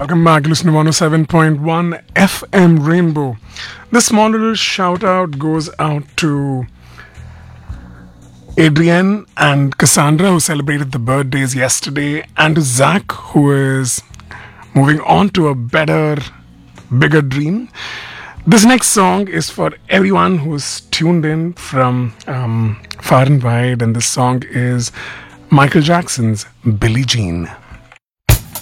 Welcome back. Listen to 107.1 FM Rainbow. This small little shout out goes out to Adrienne and Cassandra, who celebrated the birthdays yesterday, and to Zach, who is moving on to a better, bigger dream. This next song is for everyone who's tuned in from far and wide, and this song is Michael Jackson's Billie Jean.